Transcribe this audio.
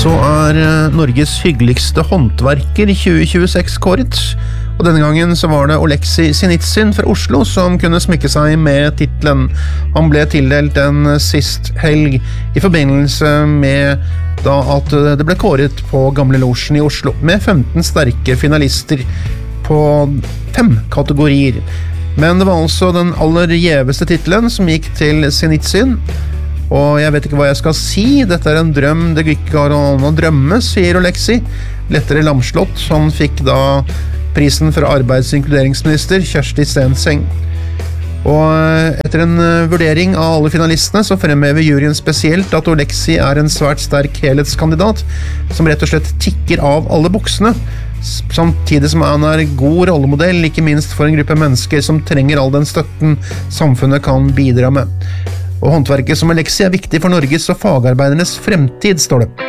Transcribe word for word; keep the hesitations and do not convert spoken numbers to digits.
så er Norges hyggeligste håndverker i tjue tjueseks kåret, og denne gangen så var det Oleksij Sinitsyn fra Oslo som kunne smykke seg med titlen. Han ble tildelt den sist helg i forbindelse med da at det ble kåret på Gamle Losjen i Oslo, med femten sterke finalister på fem kategorier. Men det var altså den aller gjeveste titlen som gikk til Sinitsyn. Og jeg vet ikke hva jeg skal si, dette er en drøm, det ikke går an å drømme, sier Oleksij. Lettere lamslått, han fikk da prisen fra arbeids- og inkluderingsminister Kjersti Stenseng. Og etter en vurdering av alle finalistene så fremhever juryen spesielt at Oleksij er en svært sterk helhetskandidat, som rett og slett tikker av alle boksene, samtidig som han er god rollemodell, ikke minst for en gruppe mennesker som trenger all den støtten samfunnet kan bidra med. Og håndverket som Oleksij er viktig for Norges og fagarbeidernes fremtid, står det.